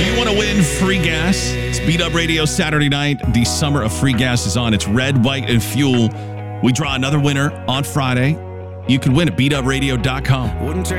Do you want to win free gas? It's Beat Up Radio Saturday night. The summer of free gas is on. It's red, white, and fuel. We draw another winner on Friday. You can win at beatupradio.com.